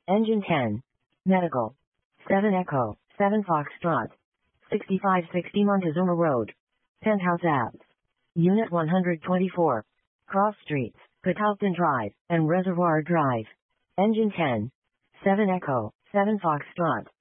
Engine 10. Medical. 7 Echo, 7 Foxtrot. 6560 Montezuma Road. Penthouse Apps. Unit 124. Cross Streets, Catoctin Drive, and Reservoir Drive. Engine 10. 7 Echo, 7 Foxtrot.